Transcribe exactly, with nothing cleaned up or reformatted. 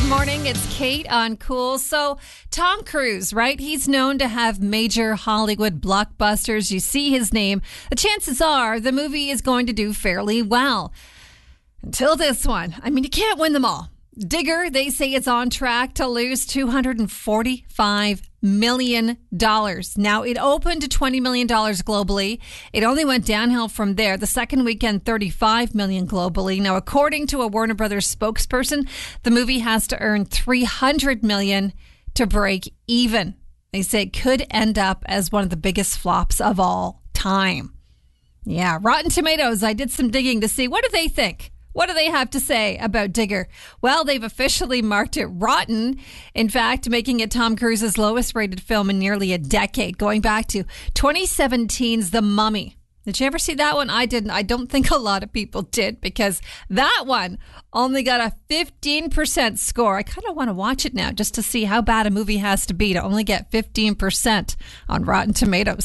Morning, it's Kate on Cool. So Tom Cruise, right? He's known to have major Hollywood blockbusters. You see his name, the chances are the movie is going to do fairly well. Until this one. I mean, you can't win them all. Digger, they say it's on track to lose two hundred forty-five million dollars. Now, it opened to twenty million dollars globally. It only went downhill from there. The second weekend, thirty-five million dollars globally. Now, according to a Warner Brothers spokesperson, the movie has to earn three hundred million dollars to break even. They say it could end up as one of the biggest flops of all time. Yeah, Rotten Tomatoes, I did some digging to see what do they think. What do they have to say about Digger? Well, they've officially marked it rotten. In fact, making it Tom Cruise's lowest rated film in nearly a decade, going back to twenty seventeen's The Mummy. Did you ever see that one? I didn't. I don't think a lot of people did because that one only got a fifteen percent score. I kind of want to watch it now just to see how bad a movie has to be to only get fifteen percent on Rotten Tomatoes.